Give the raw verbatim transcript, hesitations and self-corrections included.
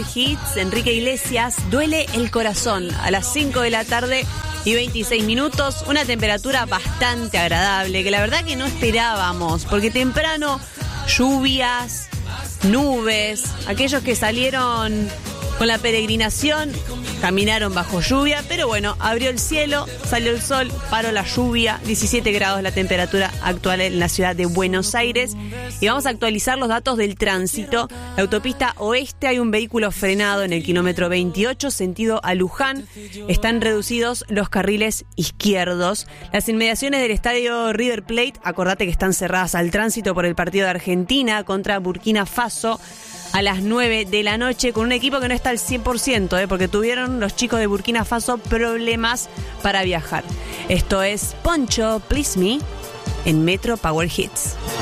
Hits, Enrique Iglesias, Duele el corazón, a las cinco de la tarde y veintiséis minutos, una temperatura bastante agradable, que la verdad que no esperábamos, porque temprano lluvias, nubes, aquellos que salieron con la peregrinación caminaron bajo lluvia, pero bueno, abrió el cielo, salió el sol, paró la lluvia, diecisiete grados la temperatura actual en la ciudad de Buenos Aires. Y vamos a actualizar los datos del tránsito. La autopista oeste, hay un vehículo frenado en el kilómetro veintiocho, sentido a Luján. Están reducidos los carriles izquierdos. Las inmediaciones del estadio River Plate, acordate que están cerradas al tránsito por el partido de Argentina contra Burkina Faso a las nueve de la noche, con un equipo que no está al cien por ciento, ¿eh? porque tuvieron los chicos de Burkina Faso problemas para viajar. Esto es Poncho, Please Me, en Metro Power Hits.